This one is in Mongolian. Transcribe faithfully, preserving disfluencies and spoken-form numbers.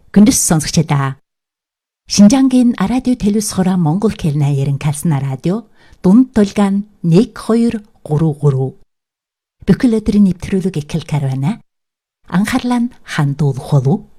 Хүндэс сонсогчдаа. Шинжангийн радио телевизхора Монгол хэлний ярин калсна радио дунд толгойн нэг хоёр гурав гурав. Бүхэл өдрийн нэвтрүүлэг эхэлж байна. Анхаарлаа хандуулах болов.